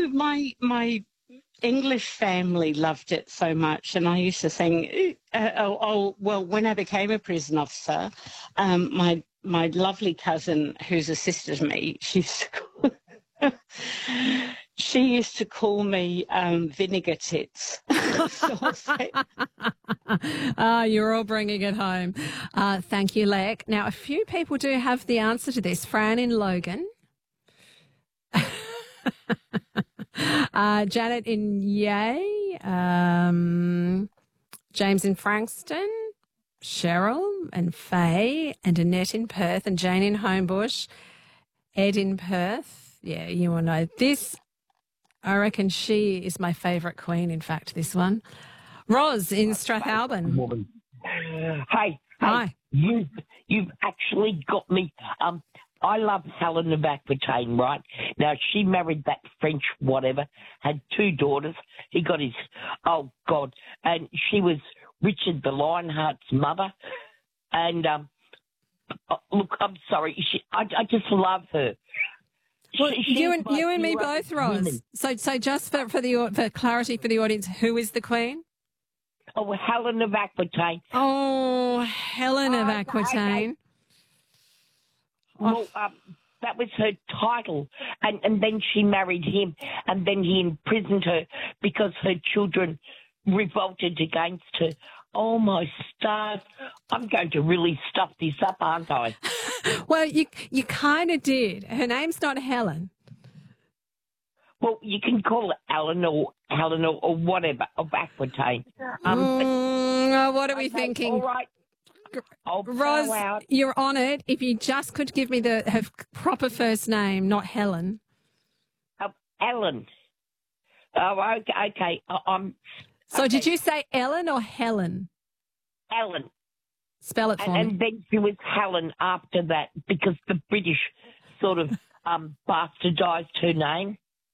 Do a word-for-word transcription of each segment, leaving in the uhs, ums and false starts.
my my English family loved it so much, and I used to sing. Uh, oh, oh, well, when I became a prison officer, um, my my lovely cousin, who's a sister to me, she used to call, she used to call me um, Vinegar Tits. So I say, Ah, you're all bringing it home. Uh, thank you, Lek. Now, a few people do have the answer to this. Fran in Logan. uh, Janet in Yay. Um, James in Frankston. Cheryl and Faye and Annette in Perth and Jane in Homebush. Ed in Perth. Yeah, you will know this. I reckon she is my favourite queen, in fact, this one. Ros in Strathalbyn. Woman. Hey, Hi. hey, you've, you've actually got me. Um, I love Helen of Aquitaine, right? Now, she married that French whatever, had two daughters. He got his, oh, God. And she was Richard the Lionheart's mother. And, um, oh, look, I'm sorry. She, I, I just love her. Well, She- she's you and my you and me hero both, of Ros. women. So, so just for for the for clarity for the audience, who is the queen? Oh, Helen of Aquitaine. Oh, Helen of Oh, okay, Aquitaine. Well, um, that was her title, and, and then she married him, and then he imprisoned her because her children revolted against her. Oh, my stars. I'm going to really stuff this up, aren't I? Well, you you kind of did. Her name's not Helen. Well, you can call it Ellen or Helen or, or whatever, of Aquitaine. Um, but- Mm, what are we okay, thinking? All right. I'll Ros, bow out. you're on it. If you just could give me the her proper first name, not Helen. Uh, Ellen. Oh, okay. okay. I- I'm So okay. did you say Ellen or Helen? Ellen. Spell it for And, me. and then she was Helen after that because the British sort of um, bastardised her name.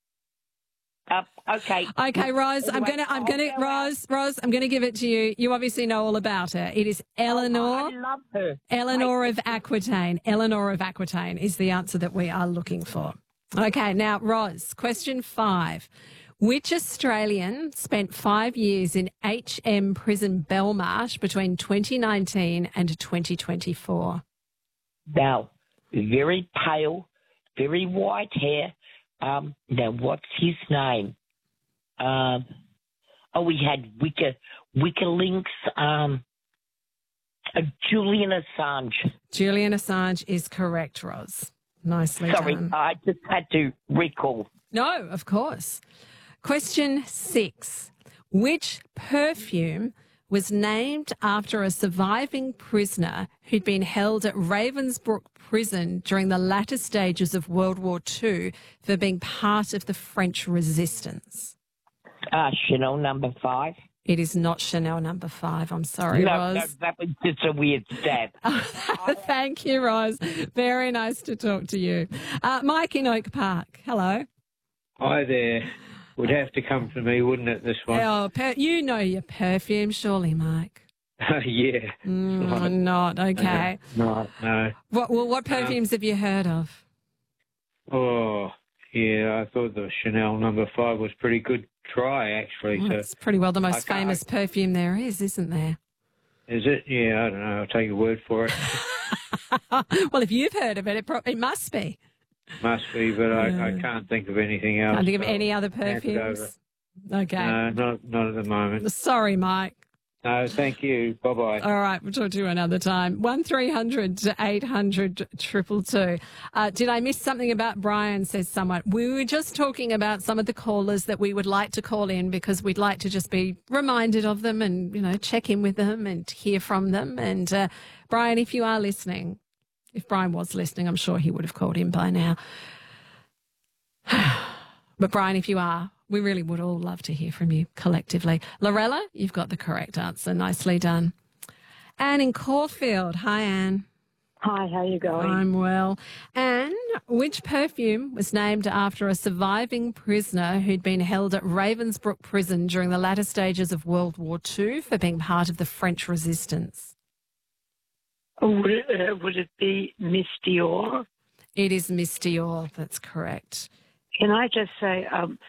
Uh, okay. Okay, Ros, I'm Anyway, gonna, I'm I'll gonna, go out. Ros, Ros, I'm gonna give it to you. You obviously know all about her. It is Eleanor, I love her. Eleanor of Aquitaine. Eleanor of Aquitaine is the answer that we are looking for. Okay, now, Ros, question five. Which Australian spent five years in H M Prison Belmarsh between twenty nineteen and twenty twenty-four? Now, very pale, very white hair. Um, now, what's his name? Um, oh, we had Wicker, Wikilinks, um, uh, Julian Assange. Julian Assange is correct, Ros. Nicely Sorry, done. I just had to recall. No, of course. Question six. Which perfume was named after a surviving prisoner who'd been held at Ravensbrück prison during the latter stages of World War Two for being part of the French resistance? Uh, Chanel number five. It is not Chanel number five. I'm sorry, no, Ros. no, that was just a weird stab. Thank you, Ros. Very nice to talk to you. Uh, Mike in Oak Park. Hello. Hi there. Would have to come to me, wouldn't it, this one? Oh, per- you know your perfume, surely, Mike. yeah. Mm, Right. Not okay. No, no. What well, what perfumes have you heard of? Oh, yeah, I thought the Chanel number five was pretty good try, actually. Well, So, it's pretty well the I most can't- famous perfume there is, isn't there? is it? Yeah, I don't know. I'll take your word for it. Well, if you've heard of it, it, pro- it must be. Must be, but I, I can't think of anything else. Can't think of so any other I'll hand it over. perfumes. Okay. No, not, not at the moment. Sorry, Mike. No, thank you. Bye-bye. All right, we'll talk to you another time. One three hundred to eight hundred triple two. Uh, did I miss something about Brian, says someone. We were just talking about some of the callers that we would like to call in because we'd like to just be reminded of them and, you know, check in with them and hear from them. And uh, Brian, if you are listening, if Brian was listening, I'm sure he would have called in by now. But Brian, if you are, we really would all love to hear from you collectively. Lorella, you've got the correct answer. Nicely done. Anne in Caulfield. Hi, Anne. Hi, how you going? I'm well. Anne, which perfume was named after a surviving prisoner who'd been held at Ravensbrück prison during the latter stages of World War Two for being part of the French resistance? Oh, would, it, uh, would it be Miss Dior? It is Miss Dior. That's correct. Can I just say, um,